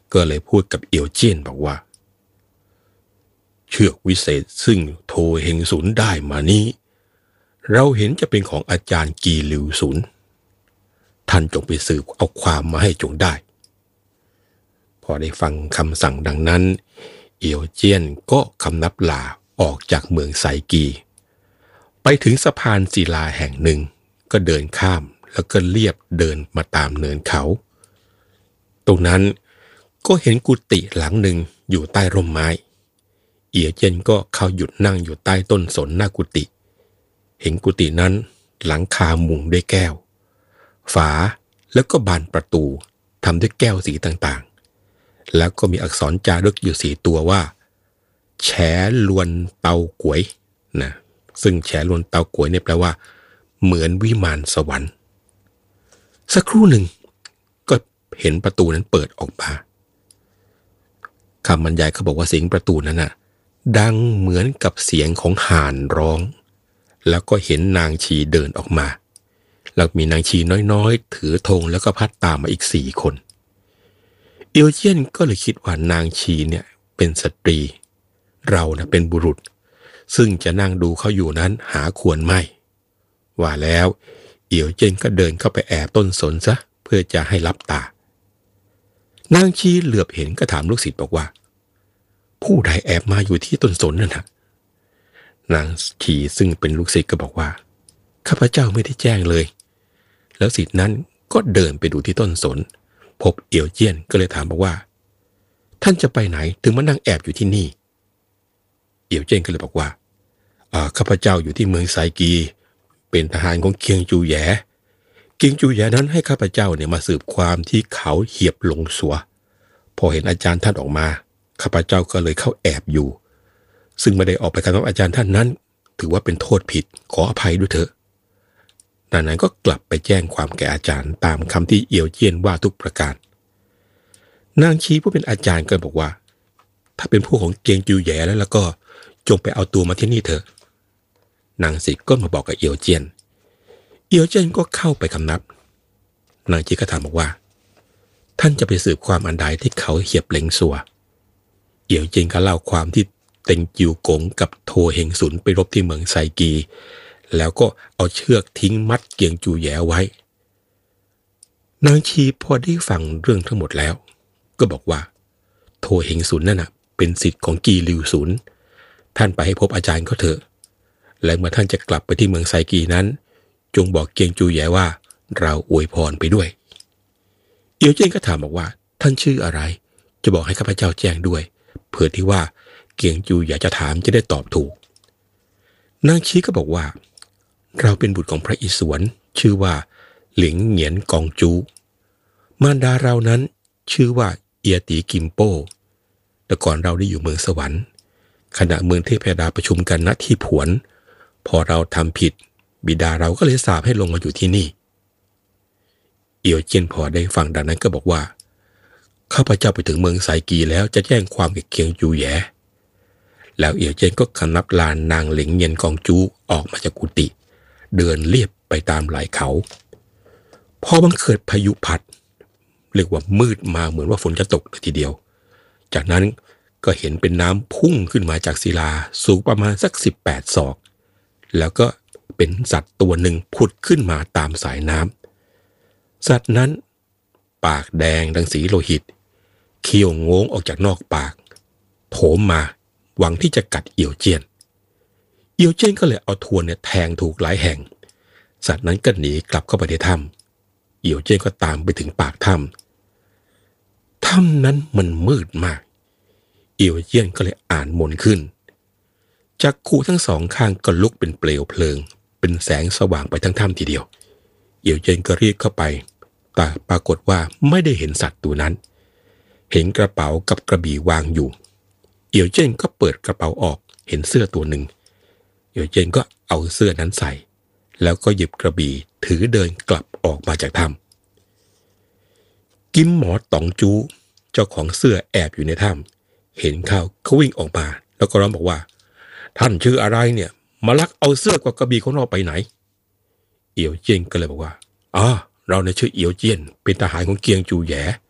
ก็เลยพูดกับเอียวเจี้ยนบอกว่าเชือกวิเศษซึ่งโทเฮงสุนได้มานี้เราเห็นจะเป็นของอาจารย์กีลิวสุนท่านจงไปสืบเอาความมาให้จงได้พอได้ฟังคำสั่งดังนั้นเอียวเจี้ยนก็คำนับลาออกจากเมืองไซกีไปถึงสะพานศิลาแห่งหนึ่งก็เดินข้ามแล้วก็เลียบเดินมาตามเนินเขาตรงนั้นก็เห็นกุฏิหลังหนึ่งอยู่ใต้ร่มไม้เอียวเจี้ยนก็เข้าหยุดนั่งอยู่ใต้ต้นสนหน้ากุฏิเห็นกุฏินั้นหลังคามุงด้วยแก้วฝาแล้วก็บานประตูทำด้วยแก้วสีต่างๆแล้วก็มีอักษรจารึกอยู่4 ตัวว่าแฉลวนเตาก๋วยนะซึ่งแฉลวนเตาก๋วยเนี่ยแปลว่าเหมือนวิมานสวรรค์สักครู่หนึ่งก็เห็นประตูนั้นเปิดออกมาคำบรรยายเขาบอกว่าเสียงประตูนั้นน่ะดังเหมือนกับเสียงของห่านร้องแล้วก็เห็นนางชีเดินออกมาแล้วมีนางชีน้อยๆถือธงแล้วก็พัดตามมาอีก4 คนเอียวเจี้ยนก็เลยคิดว่านางชีเนี่ยเป็นสตรีเรานะเป็นบุรุษซึ่งจะนั่งดูเขาอยู่นั้นหาควรไม่ว่าแล้วเอียวเจี้ยนก็เดินเข้าไปแอบต้นสนซะเพื่อจะให้ลับตานางชีเหลือบเห็นก็ถามลูกศิษย์บอกว่าผู้ใดแอบมาอยู่ที่ต้นสนนั่นนะนางชีซึ่งเป็นลูกศิษย์ก็บอกว่าข้าพเจ้าไม่ได้แจ้งเลยแล้วศิษย์นั้นก็เดินไปดูที่ต้นสนพบเอียวเจี้ยนก็เลยถามบอกว่าท่านจะไปไหนถึงมานั่งแอบอยู่ที่นี่เอียวเจี้ยนก็เลยบอกว่าข้าพเจ้าอยู่ที่เมืองไซกีเป็นทหารของเคียงจูแหยเคียงจูแหยนั้นให้ข้าพเจ้าเนี่ยมาสืบความที่เขาเหียบหลงสัวพอเห็นอาจารย์ท่านออกมาข้าพเจ้าก็เลยเข้าแอบอยู่ซึ่งไม่ได้ออกไปกับอาจารย์ท่านนั้นถือว่าเป็นโทษผิดขออภัยด้วยเถอะนั้นก็กลับไปแจ้งความแก่อาจารย์ตามคำที่เอียวเจี้ยนว่าทุกประการนางชีผู้เป็นอาจารย์ก็บอกว่าถ้าเป็นพวกของเกียงจูแหยแล้วก็จงไปเอาตัวมาที่นี่เถอะนางศิษย์ก็มาบอกกับเอียวเจี้ยนก็เข้าไปคำนับนางชีก็ถามบอกว่าท่านจะไปสืบความอันใดที่เขาเหียบเหล็งสัวเอียวเจี้ยนก็เล่าความที่เต็งจิวกงกับโทเฮงสุนไปรบที่เมืองไซกีแล้วก็เอาเชือกทิ้งมัดเกียงจูแหยไว้นางชีพอได้ฟังเรื่องทั้งหมดแล้วก็บอกว่าโทเฮงสุนนั่นน่ะเป็นศิษย์ของกีลิวสุนท่านไปให้พบอาจารย์เขาเถอะและเมื่อท่านจะกลับไปที่เมืองไซกีนั้นจงบอกเกียงจูแหยว่าเราอวยพรไปด้วยเอียวเจี้ยนก็ถามบอกว่าท่านชื่ออะไรจะบอกให้ข้าพเจ้าแจ้งด้วยเผื่อที่ว่าเกียงจูอยากจะถามจะได้ตอบถูกนางชีก็บอกว่าเราเป็นบุตรของพระอิศวรชื่อว่าหลิงเหงียนกองจูมารดาเรานั้นชื่อว่าเอียตีกิมโป้แต่ก่อนเราได้อยู่เมืองสวรรค์ขณะเมืองเทพยดาประชุมกันณที่ผวนพอเราทำผิดบิดาเราก็เลยสาปให้ลงมาอยู่ที่นี่เอียวเจี้ยนพอได้ฟังดังนั้นก็บอกว่าข้าพเจ้าไปถึงเมืองไซกีแล้วจะแจ้งความกับเคียงจูแหยแล้วเอียวเจี้ยนก็คำนับลานนางหลิงเหงียนกองจูออกมาจากกุฏิเดินเลียบไปตามไหล่เขาพอบังเกิดพายุพัดเรียกว่ามืดมาเหมือนว่าฝนจะตกเลยทีเดียวจากนั้นก็เห็นเป็นน้ำพุ่งขึ้นมาจากศิลาสูงประมาณสัก18 ศอกแล้วก็เป็นสัตว์ตัวหนึ่งผุดขึ้นมาตามสายน้ำสัตว์นั้นปากแดงดังสีโลหิตเขี้ยวโง้งออกจากนอกปากโถมมาหวังที่จะกัดเอียวเจี้ยนก็เลยเอาทวนเนี่ยแทงถูกหลายแห่งสัตว์นั้นก็หนีกลับเข้าไปในถ้ำเอียวเจี้ยนก็ตามไปถึงปากถ้ำนั้นมันมืดมากเอียวเจี้ยนก็เลยอ่านมนต์ขึ้นจักขุทั้ง2ข้างก็ลุกเป็นเปลวเพลิงเป็นแสงสว่างไปทั้งถ้ำทีเดียวเอียวเจี้ยนก็รีบเข้าไปแต่ปรากฏว่าไม่ได้เห็นสัตว์ตัวนั้นเห็นกระเป๋ากับกระบี่วางอยู่เอียวเจี้ยนก็เปิดกระเป๋าออกเห็นเสื้อตัวหนึ่งเอียวเจี้ยนก็เอาเสื้อนั้นใส่แล้วก็หยิบกระบี่ถือเดินกลับออกมาจากถ้ำกิมหมอต๋องจูเจ้าของเสื้อแอบอยู่ในถ้ำเห็นเขาวิ่งออกมาแล้วก็ร้องบอกว่าท่านชื่ออะไรเนี่ยมาลักเอาเสื้อกับกระบี่ของเราไปไหนเอียวเจี้ยนก็เลยบอกว่าเราเนี่ยชื่อเอียวเจี้ยนเป็นทหารของเกียงจูแหย